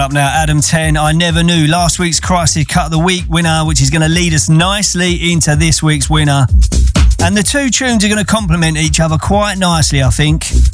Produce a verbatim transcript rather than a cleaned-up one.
Up now, Adam ten, I Never Knew. Last week's Crisis Cut of the Week winner, which is going to lead us nicely into this week's winner. And the two tunes are going to complement each other quite nicely, I think.